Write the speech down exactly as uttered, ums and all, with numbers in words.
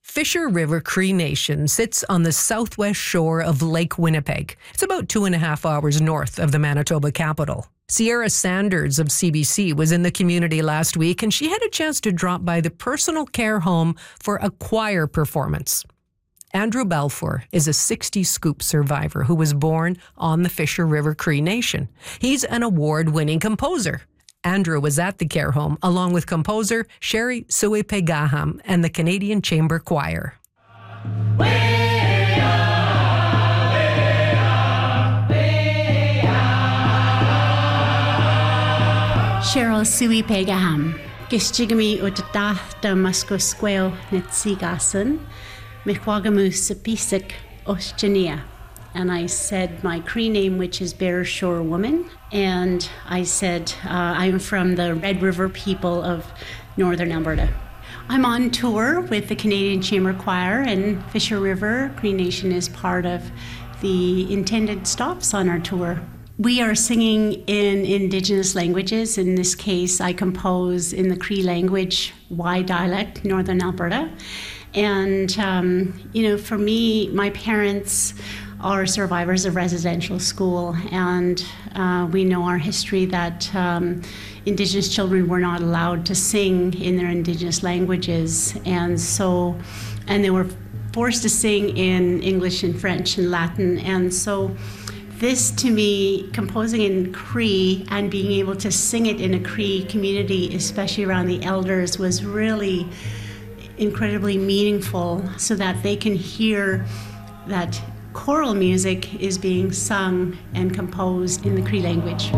Fisher River Cree Nation sits on the southwest shore of Lake Winnipeg. It's about two and a half hours north of the Manitoba capital. Sierra Sanders of C B C was in the community last week, and she had a chance to drop by the personal care home for a choir performance. Andrew Balfour is a sixty scoop survivor who was born on the Fisher River Cree Nation. He's an award-winning composer. Andrew was at the care home along with composer Sherry Suepegaham and the Canadian Chamber Choir. Cheryl Suepegaham, Gishtigami Utata Damasco Squeo Nitsigasan, Mikwagamu Sapisik Oshjania. And I said my Cree name, which is Bear Shore Woman. And I said, uh, I'm from the Red River people of Northern Alberta. I'm on tour with the Canadian Chamber Choir, and Fisher River Cree Nation is part of the intended stops on our tour. We are singing in Indigenous languages. In this case, I compose in the Cree language, Y dialect, Northern Alberta. And, um, you know, for me, my parents are survivors of residential school, and uh, we know our history that um, Indigenous children were not allowed to sing in their Indigenous languages, and so, and they were forced to sing in English and French and Latin, and so this, to me, composing in Cree and being able to sing it in a Cree community, especially around the elders, was really incredibly meaningful, so that they can hear that choral music is being sung and composed in the Cree language.